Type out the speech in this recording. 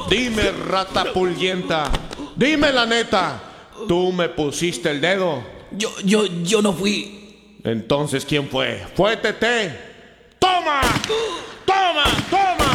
Dime, rata pulguienta, dime la neta. ¿Tú me pusiste el dedo? Yo no fui. Entonces, ¿quién fue? ¡Fue Tete! ¡Toma! ¡Toma!